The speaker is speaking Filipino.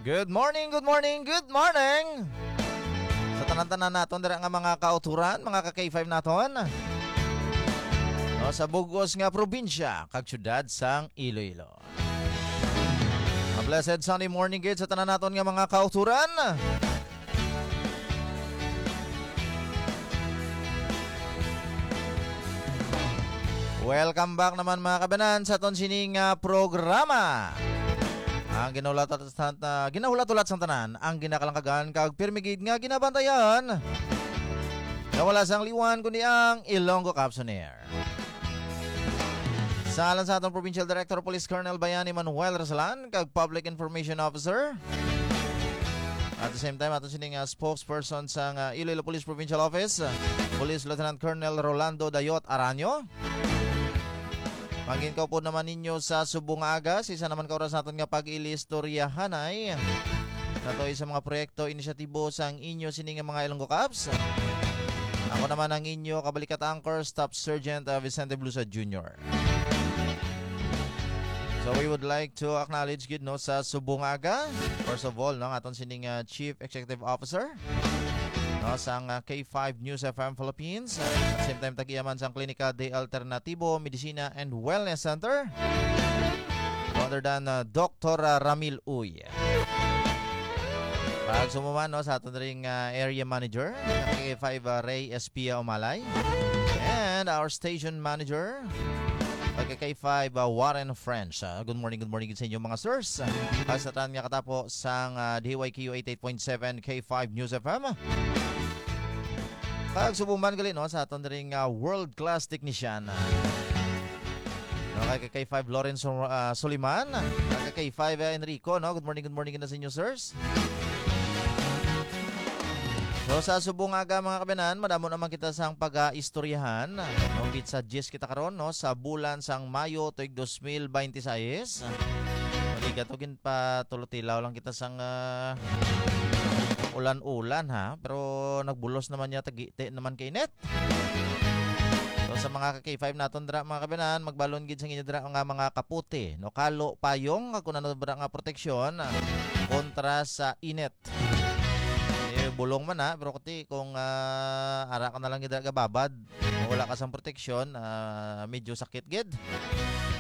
Good morning, good morning, good morning! Sa tanan-tanan naton dira nga mga kauturan, mga ka-K5 naton. Sa bugos nga probinsya, kag syudad sang Iloilo. A blessed Sunday morning gid sa tanan naton nga mga kauturan. Welcome back naman mga kabanan sa aton sining programa. Ang ginahulat-ulat sang tanan, ang ginakalangkagan kag pirmigid nga ginabantayan. Nawala sang liwan kundi ang Ilonggo Capson Air. Sa alan sa atong Provincial Director Police Colonel Bayani Manuel Rasalan kag Public Information Officer. At the same time, ato sining spokesperson sa Iloilo Police Provincial Office, Police Lieutenant Colonel Rolando Dayot Aranyo. Pangin ko po naman ninyo sa subong aga, isa naman ka oras natin nga pag-ilistoryahanay. Natoy sa mga proyekto, inisyatibo sang inyo sining mga Ilonggo Caps. Ako naman ang inyo kabalikat anchor, Staff Sergeant Vicente Blusa Jr. So we would like to acknowledge gid no sa subong aga. First of all, no, aton sining Chief Executive Officer no sang K5 News FM Philippines. At same time tagiyaman sang Klinika de Alternativo Medicina and Wellness Center. Other than Dr. Ramil Uy. Pag sumuman no sa aton ring area manager K5 Ray Espia Umalay and our station manager K5 Warren French. Good morning sa inyo mga sirs. Sa tan nga katapo sang DYQ 88.7 K5 News FM. Pag subuman gali no sa aton ring world class technician. No kay K5 Lawrence Soliman, kay K5 Enrico no. Good morning na sa inyo sirs. So sa subong aga mga kabanan, madamo naman kita sang pag-istoryahan. No bit sa GIS kita karon no sa bulan sang Mayo tuig 2026. Maligatokin pa tulotilaw lang kita sang ulan-ulan ha, pero nagbulos naman niya tagite naman kay net. So sa mga K5 naton dira mga kabanan, magbalon gid sang inyo dira nga mga kaputi, no kalo payong kung ano dira nga proteksyon kontra sa init. Bulong man ha, pero kuti kung ara ka na lang gid babad, wala ka sang proteksyon, medyo sakit gid.